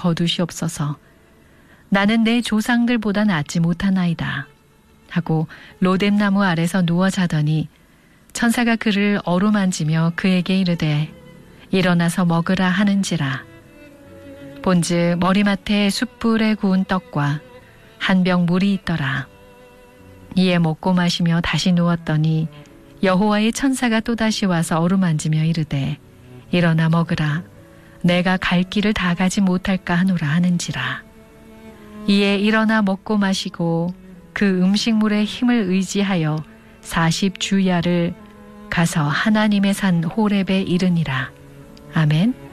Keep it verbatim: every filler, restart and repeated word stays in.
거두시옵소서. 나는 내 조상들보다 낫지 못하나이다. 하고 로뎀나무 아래서 누워 자더니 천사가 그를 어루만지며 그에게 이르되 일어나서 먹으라 하는지라. 본즉 머리맡에 숯불에 구운 떡과 한 병 물이 있더라. 이에 먹고 마시며 다시 누웠더니 여호와의 천사가 또다시 와서 어루만지며 이르되 일어나 먹으라. 내가 갈 길을 다 가지 못할까 하노라 하는지라. 이에 일어나 먹고 마시고 그 음식물의 힘을 의지하여 사십 주야를 가서 하나님의 산 호렙에 이르니라. 아멘.